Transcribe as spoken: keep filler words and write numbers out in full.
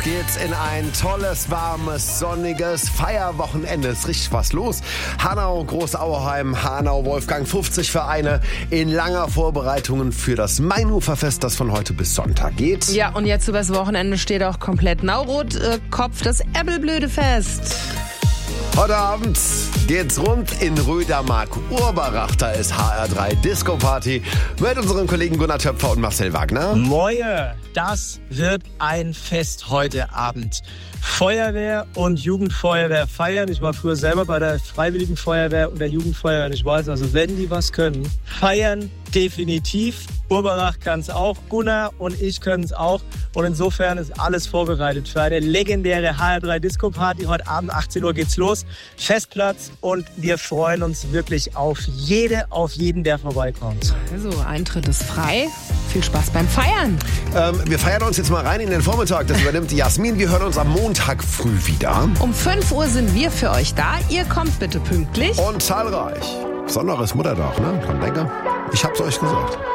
geht's in ein tolles, warmes, sonniges Feierwochenende. Ist richtig was los. Hanau, Großauerheim, Hanau, Wolfgang, fünfzig Vereine in langer Vorbereitungen für das Mainuferfest, das von heute bis Sonntag geht. Ja, und jetzt übers Wochenende steht auch komplett Naurot äh, Kopf das Ebbelblöde-Fest. Heute Abend geht's rund in Rödermark-Urberach. Da ist H R drei Disco Party mit unseren Kollegen Gunnar Töpfer und Marcel Wagner. Moje, das wird ein Fest heute Abend. Feuerwehr und Jugendfeuerwehr feiern. Ich war früher selber bei der Freiwilligen Feuerwehr und der Jugendfeuerwehr. Und ich weiß, also wenn die was können, feiern definitiv. Urberach kann es auch, Gunnar und ich können es auch. Und insofern ist alles vorbereitet für eine legendäre H R drei Disco Party. Heute Abend achtzehn Uhr geht's los. Festplatz und wir freuen uns wirklich auf jede, auf jeden, der vorbeikommt. Also, Eintritt ist frei. Viel Spaß beim Feiern. Ähm, wir feiern uns jetzt mal rein in den Vormittag. Das übernimmt die Jasmin. Wir hören uns am Montag früh wieder. Um fünf Uhr sind wir für euch da. Ihr kommt bitte pünktlich. Und zahlreich. Sonntag ist Muttertag, ne? Komm, denke. Ich hab's euch gesagt.